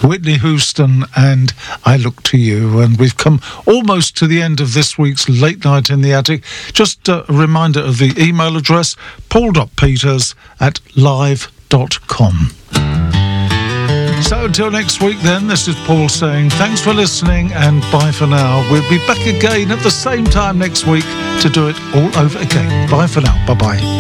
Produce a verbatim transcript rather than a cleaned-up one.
Whitney Houston and I Look to You. And we've come almost to the end of this week's Late Night in the Attic. Just a reminder of the email address, paul dot peters at live dot com. So until next week then, this is Paul saying thanks for listening and bye for now. We'll be back again at the same time next week to do it all over again. Bye for now. Bye-bye.